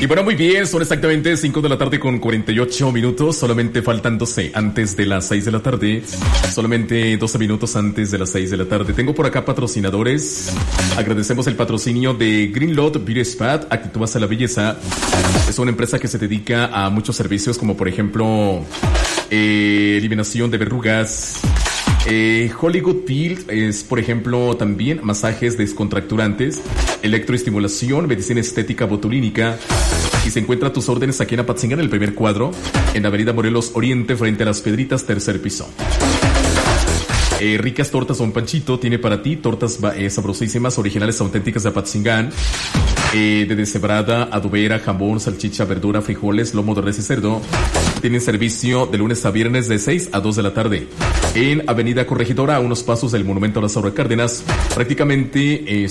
Y bueno, muy bien, son exactamente 5 de la tarde con 48 minutos. Solamente faltan 12 antes de las 6 de la tarde. Solamente 12 minutos antes de las 6 de la tarde. Tengo por acá patrocinadores. Agradecemos el patrocinio de Greenlot Beauty Spa, Actitud hacia la belleza. Es una empresa que se dedica a muchos servicios, como por ejemplo, eliminación de verrugas. Hollywood Peel es, por ejemplo, también masajes descontracturantes, electroestimulación, medicina estética botulínica. Y se encuentra a tus órdenes aquí en Apatzingán, en el primer cuadro, en Avenida Morelos Oriente, frente a Las Pedritas, tercer piso. Ricas tortas Don Panchito tiene para ti tortas sabrosísimas, originales, auténticas de Apatzingán. De deshebrada, adobera, jamón, salchicha, verdura, frijoles, lomo de res y cerdo. Tienen servicio de lunes a viernes de 6 a 2 de la tarde. En Avenida Corregidora, a unos pasos del Monumento a Lázaro Cárdenas, prácticamente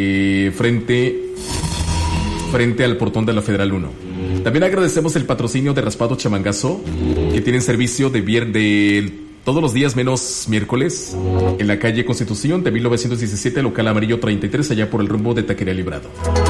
frente al portón de la Federal 1. También agradecemos el patrocinio de Raspado Chamangazo, que tienen servicio de todos los días menos miércoles, en la calle Constitución de 1917, local amarillo 33, allá por el rumbo de Taquería Librado.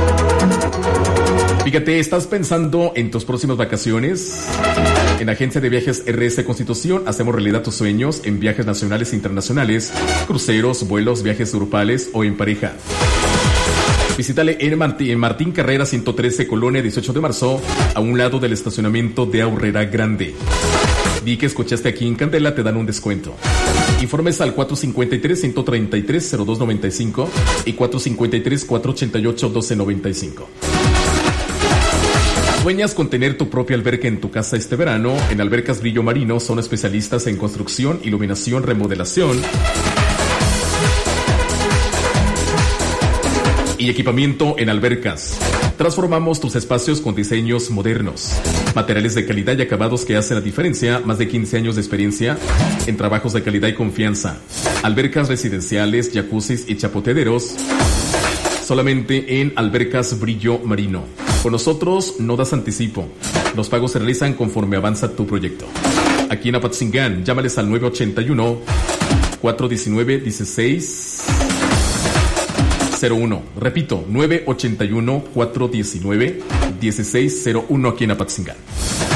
Fíjate, ¿estás pensando en tus próximas vacaciones? En Agencia de Viajes RS Constitución hacemos realidad tus sueños en viajes nacionales e internacionales, cruceros, vuelos, viajes grupales o en pareja. Visítale en Martín Carrera 113, Colonia 18 de marzo, a un lado del estacionamiento de Aurrera Grande. Di que escuchaste aquí en Candela, te dan un descuento. Informes al 453-133-0295 y 453-488-1295. ¿Sueñas con tener tu propia alberca en tu casa este verano? En Albercas Brillo Marino son especialistas en construcción, iluminación, remodelación y equipamiento en albercas. Transformamos tus espacios con diseños modernos, materiales de calidad y acabados que hacen la diferencia. Más de 15 años de experiencia en trabajos de calidad y confianza. Albercas residenciales, jacuzzis y chapoteaderos, solamente en Albercas Brillo Marino. Con nosotros no das anticipo. Los pagos se realizan conforme avanza tu proyecto. Aquí en Apatzingán, llámales al 981-419-1601. Repito, 981-419-1601 aquí en Apatzingán.